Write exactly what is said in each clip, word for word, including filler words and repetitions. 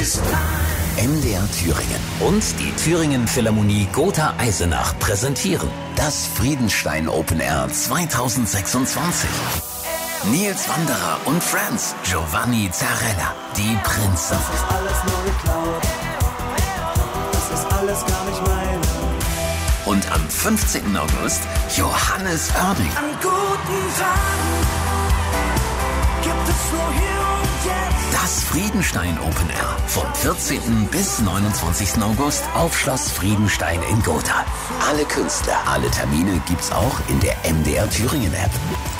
M D R Thüringen und die Thüringen Philharmonie Gotha Eisenach präsentieren das Friedenstein Open Air zwanzig sechsundzwanzig. Nils Wanderer und Friends, Giovanni Zarella, die Prinzen. Das ist alles nur geklaut. Das ist alles gar nicht mein. Und am fünfzehnten August Johannes Oerding. An guten Tagen gibt es nur hier und jetzt. Das Friedenstein Open Air vom vierzehnten bis neunundzwanzigsten August auf Schloss Friedenstein in Gotha. Alle Künstler, alle Termine gibt's auch in der M D R Thüringen App.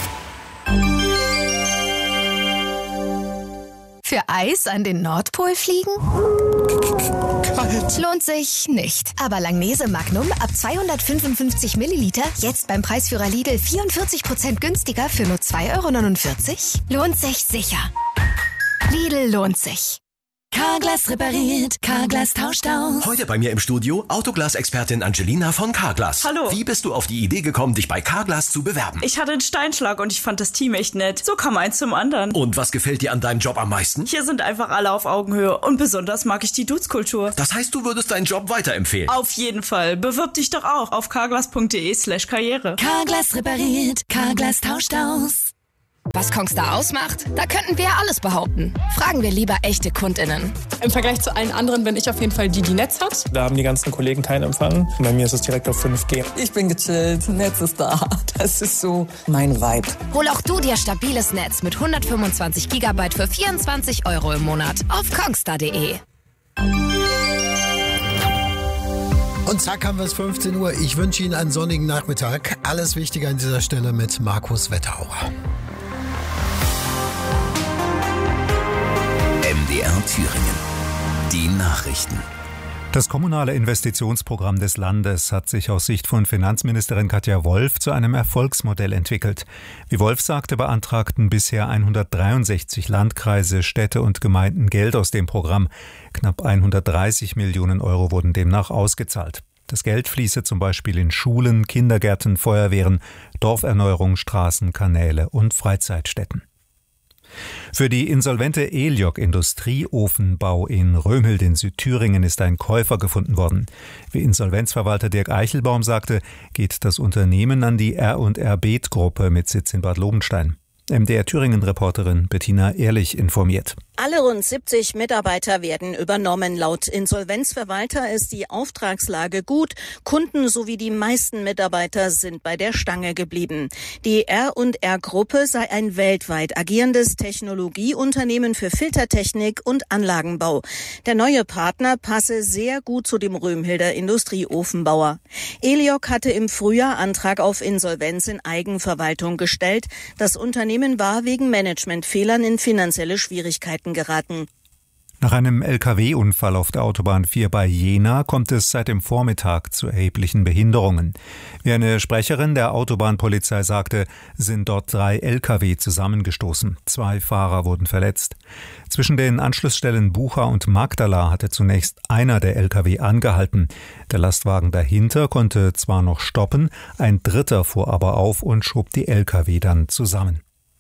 Für Eis an den Nordpol fliegen? Kalt. Lohnt sich nicht. Aber Langnese Magnum ab zweihundertfünfundfünfzig Milliliter jetzt beim Preisführer Lidl vierundvierzig Prozent günstiger für nur zwei Euro neunundvierzig? Lohnt sich sicher. Lidl lohnt sich. Carglass repariert, Carglass tauscht aus. Heute bei mir im Studio Autoglas-Expertin Angelina von Carglass. Hallo. Wie bist du auf die Idee gekommen, dich bei Carglass zu bewerben? Ich hatte einen Steinschlag und ich fand das Team echt nett. So kam eins zum anderen. Und was gefällt dir an deinem Job am meisten? Hier sind einfach alle auf Augenhöhe und besonders mag ich die Dudes-Kultur. Das heißt, du würdest deinen Job weiterempfehlen? Auf jeden Fall. Bewirb dich doch auch auf carglass.de slash karriere. Carglass repariert, Carglass tauscht aus. Was Kongstar ausmacht? Da könnten wir alles behaupten. Fragen wir lieber echte KundInnen. Im Vergleich zu allen anderen bin ich auf jeden Fall die, die Netz hat. Da haben die ganzen Kollegen keinen Empfang. Bei mir ist es direkt auf fünf G. Ich bin gechillt, Netz ist da. Das ist so mein Vibe. Hol auch du dir stabiles Netz mit hundertfünfundzwanzig Gigabyte für vierundzwanzig Euro im Monat auf kongstar punkt de. Und zack haben wir es fünfzehn Uhr. Ich wünsche Ihnen einen sonnigen Nachmittag. Alles Wichtige an dieser Stelle mit Markus Wetterauer. M D R Thüringen. Die Nachrichten. Das kommunale Investitionsprogramm des Landes hat sich aus Sicht von Finanzministerin Katja Wolf zu einem Erfolgsmodell entwickelt. Wie Wolf sagte, beantragten bisher hundertdreiundsechzig Landkreise, Städte und Gemeinden Geld aus dem Programm. Knapp hundertdreißig Millionen Euro wurden demnach ausgezahlt. Das Geld fließe zum Beispiel in Schulen, Kindergärten, Feuerwehren, Dorferneuerung, Straßen, Kanäle und Freizeitstätten. Für die insolvente Eliok-Industrieofenbau in Römhild in Südthüringen ist ein Käufer gefunden worden. Wie Insolvenzverwalter Dirk Eichelbaum sagte, geht das Unternehmen an die R und R Beet-Gruppe mit Sitz in Bad Lobenstein. M D R Thüringen-Reporterin Bettina Ehrlich informiert. Alle rund siebzig Mitarbeiter werden übernommen. Laut Insolvenzverwalter ist die Auftragslage gut. Kunden sowie die meisten Mitarbeiter sind bei der Stange geblieben. Die R und R Gruppe sei ein weltweit agierendes Technologieunternehmen für Filtertechnik und Anlagenbau. Der neue Partner passe sehr gut zu dem Römhilder Industrieofenbauer. Eliok hatte im Frühjahr Antrag auf Insolvenz in Eigenverwaltung gestellt. Das Unternehmen war wegen Managementfehlern in finanzielle Schwierigkeiten geraten. Nach einem L K W-Unfall auf der Autobahn vier bei Jena kommt es seit dem Vormittag zu erheblichen Behinderungen. Wie eine Sprecherin der Autobahnpolizei sagte, sind dort drei L K W zusammengestoßen. Zwei Fahrer wurden verletzt. Zwischen den Anschlussstellen Bucha und Magdala hatte zunächst einer der L K W angehalten. Der Lastwagen dahinter konnte zwar noch stoppen, ein dritter fuhr aber auf und schob die L K W dann zusammen.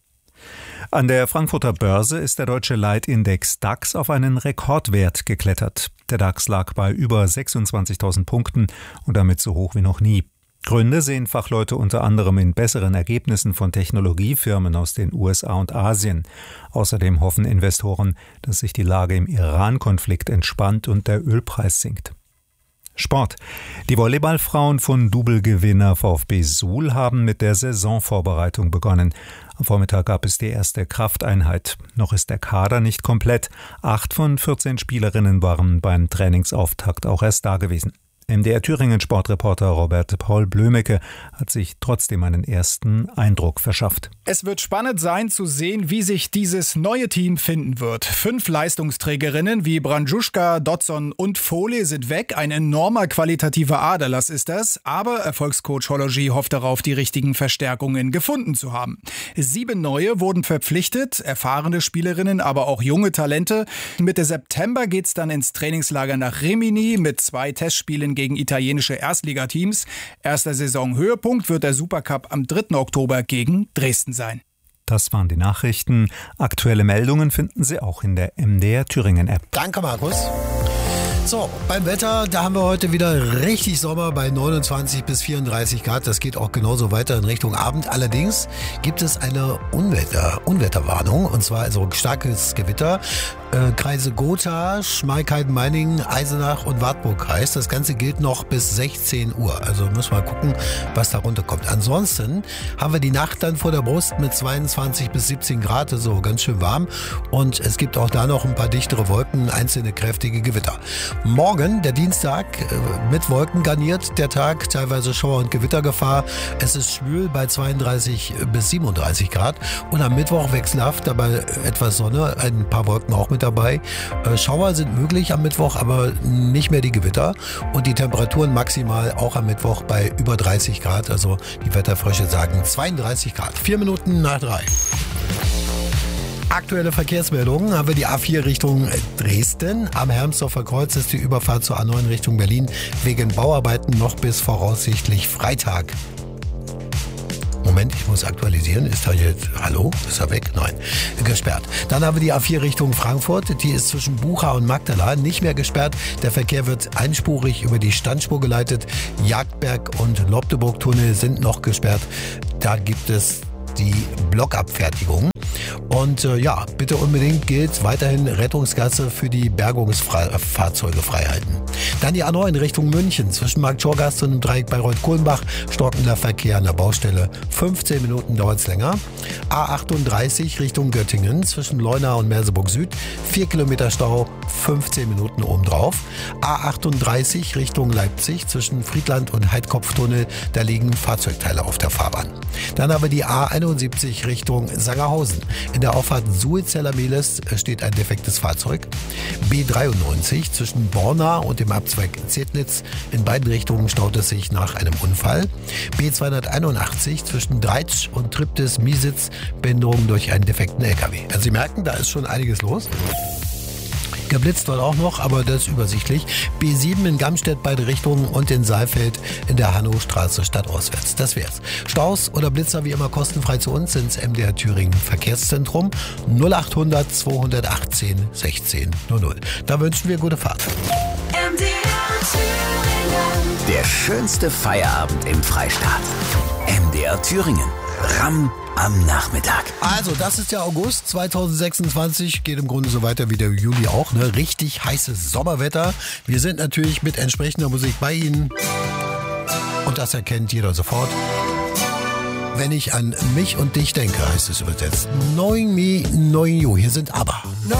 An der Frankfurter Börse ist der deutsche Leitindex DAX auf einen Rekordwert geklettert. Der DAX lag bei über sechsundzwanzigtausend Punkten und damit so hoch wie noch nie. Gründe sehen Fachleute unter anderem in besseren Ergebnissen von Technologiefirmen aus den U S A und Asien. Außerdem hoffen Investoren, dass sich die Lage im Iran-Konflikt entspannt und der Ölpreis sinkt. Sport. Die Volleyballfrauen von Double-Gewinner VfB Suhl haben mit der Saisonvorbereitung begonnen. Am Vormittag gab es die erste Krafteinheit. Noch ist der Kader nicht komplett. Acht von vierzehn Spielerinnen waren beim Trainingsauftakt auch erst da gewesen. M D R Thüringen Sportreporter Robert Paul Blömecke hat sich trotzdem einen ersten Eindruck verschafft. Es wird spannend sein zu sehen, wie sich dieses neue Team finden wird. Fünf Leistungsträgerinnen wie Brandjuschka, Dodson und Foley sind weg. Ein enormer qualitativer Aderlass ist das. Aber Erfolgscoach Hollogy hofft darauf, die richtigen Verstärkungen gefunden zu haben. Sieben neue wurden verpflichtet, erfahrene Spielerinnen, aber auch junge Talente. Mitte September geht's dann ins Trainingslager nach Rimini mit zwei Testspielen gegen italienische Erstligateams. Erster Saisonhöhepunkt wird der Supercup am dritten Oktober gegen Dresden sein. Das waren die Nachrichten. Aktuelle Meldungen finden Sie auch in der M D R Thüringen App. Danke, Markus. So, beim Wetter, da haben wir heute wieder richtig Sommer bei neunundzwanzig bis vierunddreißig Grad. Das geht auch genauso weiter in Richtung Abend. Allerdings gibt es eine Unwetter, Unwetterwarnung, und zwar also starkes Gewitter. Äh, Kreise Gotha, Schmalkalden, Meiningen, Eisenach und Wartburg-Kreis. Das Ganze gilt noch bis sechzehn Uhr. Also müssen wir mal gucken, was da runterkommt. Ansonsten haben wir die Nacht dann vor der Brust mit zweiundzwanzig bis siebzehn Grad, also ganz schön warm. Und es gibt auch da noch ein paar dichtere Wolken, einzelne kräftige Gewitter. Morgen, der Dienstag, mit Wolken garniert der Tag, teilweise Schauer- und Gewittergefahr. Es ist schwül bei zweiunddreißig bis siebenunddreißig Grad. Und am Mittwoch wechselhaft, dabei etwas Sonne, ein paar Wolken auch mit dabei. Schauer sind möglich am Mittwoch, aber nicht mehr die Gewitter. Und die Temperaturen maximal auch am Mittwoch bei über dreißig Grad. Also die Wetterfrösche sagen zweiunddreißig Grad. Vier Minuten nach drei. Aktuelle Verkehrsmeldungen haben wir die A vier Richtung Dresden. Am Hermsdorfer Kreuz ist die Überfahrt zur A neun Richtung Berlin wegen Bauarbeiten noch bis voraussichtlich Freitag. Moment, ich muss aktualisieren. Ist er jetzt, hallo? Ist er weg? Nein, gesperrt. Dann haben wir die A vier Richtung Frankfurt. Die ist zwischen Bucha und Magdala nicht mehr gesperrt. Der Verkehr wird einspurig über die Standspur geleitet. Jagdberg und Lobdeburg-Tunnel sind noch gesperrt. Da gibt es die Blockabfertigung. Und äh, ja, bitte unbedingt gilt weiterhin Rettungsgasse für die Bergungsfahrzeuge freihalten. Dann die A neun Richtung München zwischen Marktschorgast und dem Dreieck Bayreuth-Kohlenbach. Stockender Verkehr an der Baustelle. fünfzehn Minuten dauert es länger. A achtunddreißig Richtung Göttingen zwischen Leuna und Merseburg Süd. vier Kilometer Stau, fünfzehn Minuten obendrauf. A achtunddreißig Richtung Leipzig zwischen Friedland und Heidkopftunnel. Da liegen Fahrzeugteile auf der Fahrbahn. Dann haben wir die A einundsiebzig Richtung Sangerhausen. In der Auffahrt Suizeller-Mehlis steht ein defektes Fahrzeug. B dreiundneunzig zwischen Borna und dem Abzweig Zednitz. In beiden Richtungen staut es sich nach einem Unfall. B zweihunderteinundachtzig zwischen Dreitsch und Triptis-Miesitz. Behinderung durch einen defekten L K W. Also Sie merken, da ist schon einiges los. Geblitzt wird auch noch, aber das ist übersichtlich. B sieben in Gamstedt beide Richtungen und in Saalfeld in der Hannostraße stadtauswärts. Das wär's. Staus oder Blitzer wie immer kostenfrei zu uns ins M D R Thüringen Verkehrszentrum null achthundert zweihundertachtzehn sechzehn null null. Da wünschen wir gute Fahrt. M D R Thüringen. Der schönste Feierabend im Freistaat. M D R Thüringen. Ramm am Nachmittag. Also, das ist der August zweitausendsechsundzwanzig. Geht im Grunde so weiter wie der Juli auch. Ne? Richtig heißes Sommerwetter. Wir sind natürlich mit entsprechender Musik bei Ihnen. Und das erkennt jeder sofort. Wenn ich an mich und dich denke, heißt es übersetzt. Knowing me, knowing you. Hier sind ABBA.